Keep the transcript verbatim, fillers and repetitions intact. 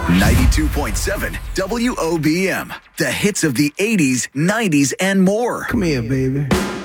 ninety-two point seven W O B M. The hits of the eighties, nineties, and more. Come here, baby.